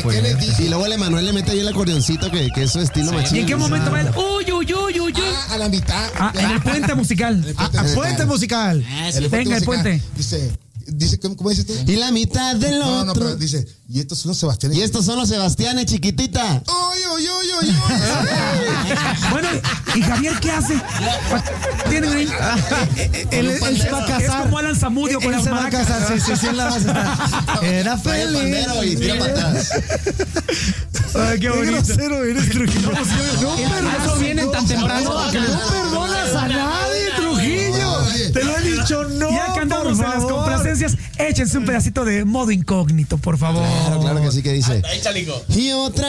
fue. ¿Qué les dice? Y luego el Emanuel le mete ahí el acordeoncito que es su estilo machín. ¿Y en qué momento va el uy, uy, uy, uy, uy? A la mitad. En el puente musical. Puente musical. Venga, el puente. Dice, ¿cómo dices tú? Y la mitad del otro. No, pero dice, y estos son los Sebastianes. Y estos son los Sebastianes, chiquitita. ¡Uy, uy, uy, uy, uy! Bueno, ¿y Javier qué hace? Tiene ahí. Él se va a casar. Es como Alan Zamudio con Él las se va a maracas. casar, sí, en la base está. Era Trae el feliz. pandero y tira para atrás. Ay, qué bonito. grosero eres, Trujillo. ¿A eso vienen tan temprano? No perdonas a nadie, Trujillo. Te lo he dicho, no. Ya que andamos por en las favor. complacencias, échense un pedacito de modo incógnito, por favor. Claro que sí que dice. Ahí, chalico. Y otra